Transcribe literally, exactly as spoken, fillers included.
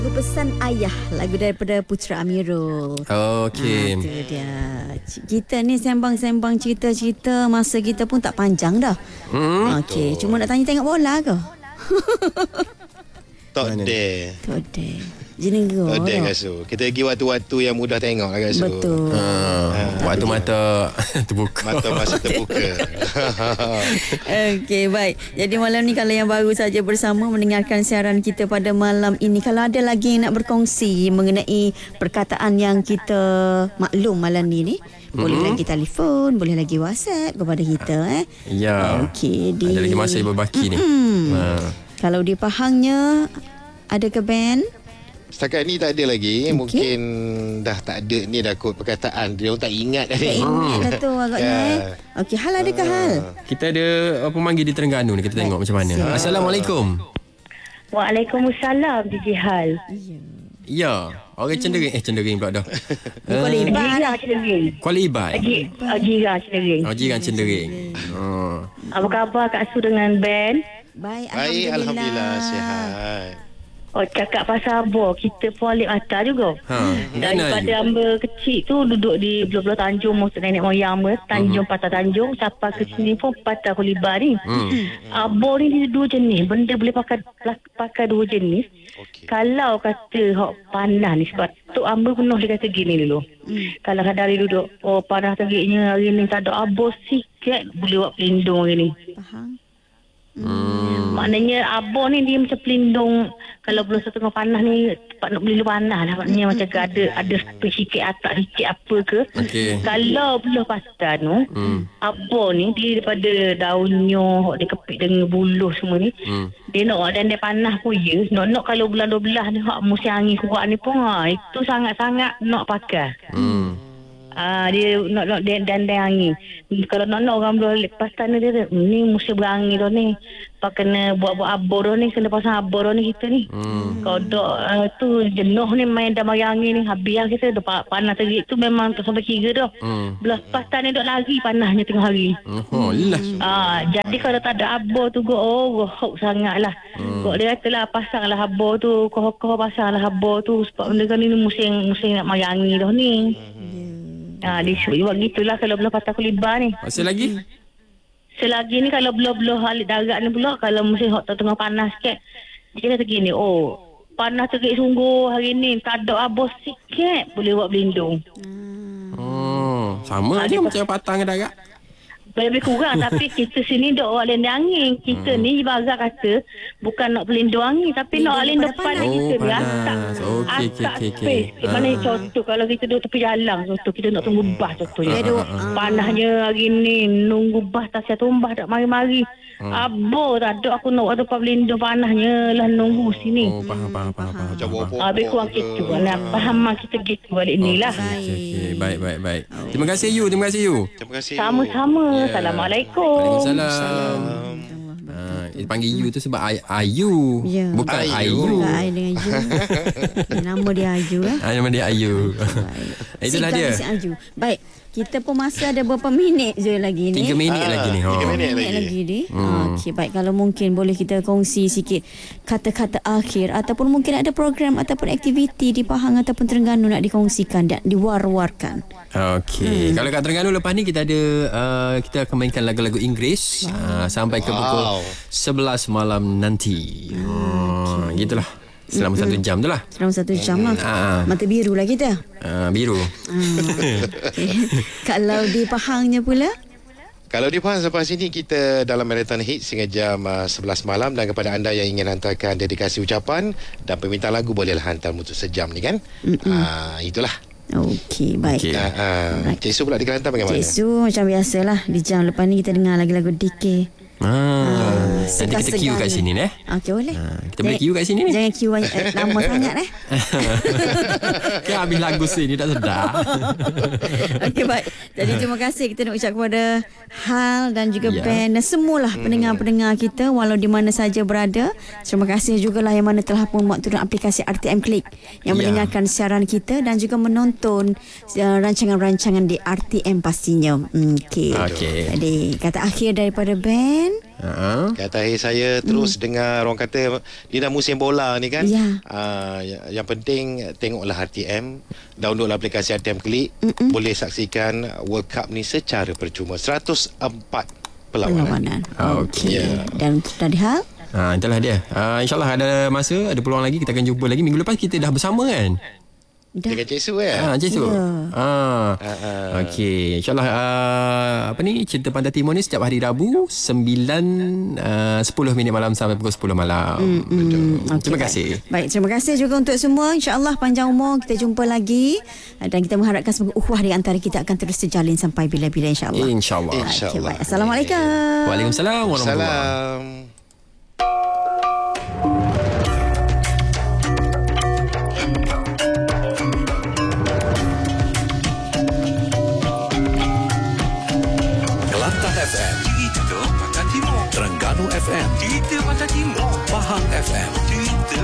Pesan Ayah, lagu daripada Putra Amirul. Okey. Ha, tu dia. Kita ni sembang-sembang cerita-cerita, masa kita pun tak panjang dah. Hmm. Okey, cuma nak tanya tengok bola ke? Tak dare. Tak dare. Jeneng ke? Tak dare Kasu. Kita pergi waktu-waktu yang mudah tengok lah Kasu. Betul. Ha, waktu mata terbuka. Mata masih terbuka. Okey, baik. Jadi malam ni kalau yang baru saja bersama mendengarkan siaran kita pada malam ini, kalau ada lagi yang nak berkongsi mengenai perkataan yang kita maklum malam ni ni, boleh mm-hmm. lagi telefon, boleh lagi WhatsApp kepada kita eh. Ya. Okey, di ada lagi masa yang berbaki ni. Hmm. Ha. Kalau di Pahangnya ada ke band? Setakat ni tak ada lagi. Okay. Mungkin dah tak ada ni dah kot perkataan. Dia orang tak ingat dah Tak ni. ingat dah tu agaknya Ya. eh. Okey, hal adakah hal? Kita ada apa pemanggil di Terengganu ni, kita tengok macam mana. Siap. Assalamualaikum. Waalaikumsalam, D J Hal. Ya, orang cenderung eh cenderung pula dah. Ni Kuala Iban. Jiran Cenderung. Kuala Iban. Haji, uh, Jiran Cenderung. Oh, jiran cenderung. Oh. Apa khabar Kak Su dengan band? Baik, Baik, alhamdulillah. Alhamdulillah sihat. Oh, cakap pasal abah, kita pun alik mata juga. Ha, Daripada mana hamba kecil tu duduk di belah-belah Tanjung, maksud nenek moyang hamba, Tanjung Mhm. Patah Tanjung, sampai ke sini pun Patah Kulibar ni. Hmm. Abah ni dia dua jenis, benda boleh pakai pakai dua jenis. Okey. Kalau kata hok panas ni, sebab Tok Amba penuh dia kata gini dulu. Hmm. Kalau kadang dia duduk, oh panas teriknya hari ni, tak ada abah sikit boleh buat pelindung hari ni. Faham? Hmm. Maknanya abah ni dia macam pelindung. Kalau belum setengah panas ni, tempat nak pelindung panas lah. Maknanya macam ke ada ada sikit atak sikit apa ke. Okey. Kalau belah pasal tu, Hmm. abah ni dia daripada daunnya, hok dia kepit dengan buluh semua ni. Hmm. Dia nak dan dia panas pun ya. Nak-nak kalau bulan dua belas ni, hok musim angin kuat ni pun, ha, itu sangat-sangat nak pakai. Hmm. Ah, dia nak nak dan dan dan angin. Kalau nak nak orang boleh lepas tanah dia, ni musim berangin dah ni. Pak kena buat-buat abor dah ni, kena pasang abor dah ni kita ni. Hmm. Kalau dak uh, tu jenuh ni main dah mari angin ni, habis lah kita dah panas terik tu memang tak sampai kira dah. Hmm. Belah pas tanah dok lari panasnya tengah hari. Oh, lah. Ah, jadi kalau tak ada abor tu go oh rohok sangatlah. Hmm. Kok dia katalah pasanglah abor tu, koh-koh pasanglah abor tu sebab benda kan ni musim musim nak mari angin dah ni. Ah, dia buat gitulah kalau belah Patah Kulibar ni. Masih lagi? Selagi ni kalau belah-belah alik darat ni pula, kalau musim hot tengah panas sikit, dia kata gini, oh panas terik sungguh hari ni, tak ada abos sikit boleh buat berlindung. Oh, sama Ah, je dia macam patang ke darat. Lebih kurang tapi kita sini dok awak lindung angin. Kita hmm. ni ibarat kata bukan nak pelindung angin tapi nak alin depan panas. kita Oh, ni panas. atak. Okey, okey, atak okey, okey. space. Di mana Ah. contoh kalau kita duduk tepi jalan, contoh kita nak tunggu bas contohnya. Dia duk, ah, Panasnya hari ni nunggu bas tak siap tumbah tak mari-mari. Hmm. Abo tak ada aku nak buat tempat pelindung panasnya lah nunggu sini. Oh, faham, faham, faham, faham. Macam bawa pokok. Habis kurang gitu lah. Faham mak kita gitu balik ni lah. Okey, okey. Baik, baik, baik. Terima kasih you, terima kasih you. Terima kasih. Sama-sama. Ya. Assalamualaikum. Waalaikumsalam. Ah, dia panggil you tu sebab Ay- Ayu. Ya. Bukan Ayu. Ayu. Bukan I dengan Ayu. Okay, nama dia Ayu eh. Ah, nama dia Ayu. Itulah Si dia. Si Ayu. Baik. Kita pun masih ada beberapa minit je lagi ni. Tiga minit Ah, lagi ni. tiga Oh. minit. Minit lagi ni. Hmm. Okey, baik, kalau mungkin boleh kita kongsi sikit kata-kata akhir ataupun mungkin ada program ataupun aktiviti di Pahang ataupun Terengganu nak dikongsikan dan diwar-warkan. Okey. Hmm. Kalau kat Terengganu lepas ni kita ada uh, kita akan mainkan lagu-lagu Inggeris uh, sampai ke pukul Wow. sebelas malam nanti. Hmm, okay. Gitulah. Selama satu jam tu lah. Selama satu jam lah. Ah. Mata biru lah kita. Uh, biru. Ah, okay. Kalau di Pahangnya pula? Kalau di Pahang sampai sini kita dalam marathon hit sehingga jam uh, sebelas malam, dan kepada anda yang ingin hantarkan dedikasi ucapan dan permintaan lagu bolehlah hantar untuk sejam ni kan. Uh, itulah. Okey, baik. Okey. Uh, uh, Alright. Cik Su pula di Kelantan bagaimana? Cik Su macam biasalah. Di jam lepas ni kita dengar lagu-lagu D K. Ah, nanti kita segar-segar queue kat ni. sini ni eh. Okey, boleh. Ah, kita boleh queue kat sini ni. Jangan queue banyak, eh, lama sangat eh. Kan habis lagu sini tak sedar. Okey, baik. Jadi terima kasih kita nak ucap kepada Hal dan juga Ya. band dan semualah pendengar-pendengar kita walau di mana saja berada. Terima kasih jugalah yang mana telah pun buat turun aplikasi R T M Click yang Ya. mendengarkan siaran kita dan juga menonton uh, rancangan-rancangan di R T M pastinya. Hmm, Okey. Okey. Jadi kata akhir daripada band. Ha. Kata hey, saya terus hmm. dengar orang kata dia dah musim bola ni kan. Ya. Uh, yang, yang penting tengoklah R T M, downloadlah aplikasi R T M Klik, Mm-mm. boleh saksikan World Cup ni secara percuma. seratus empat perlawanan. Perlawanan. Okey. Ya. Dan untuk tadi hal Ha, itulah dia. Uh, InsyaAllah ada masa, ada peluang lagi, kita akan jumpa lagi. Minggu lepas kita dah bersama kan? dah. Dengan Cik Su kan? Ha, Cik Su. Ya. Ha. Uh-uh. Okey. InsyaAllah uh, apa ni, Cerita Pantai Timur ni setiap hari Rabu sembilan uh, sepuluh minit malam sampai pukul sepuluh malam. Mm, mm, okay, Terima kasih. Baik. baik, terima kasih juga untuk semua. InsyaAllah panjang umur, kita jumpa lagi. Dan kita mengharapkan semoga ukhuwah di antara kita akan terus terjalin sampai bila-bila insyaAllah. InsyaAllah. Okay, InsyaAllah. baik. Assalamualaikum. Waalaikumsalam warahmatullahi wabarakatuh. Salam.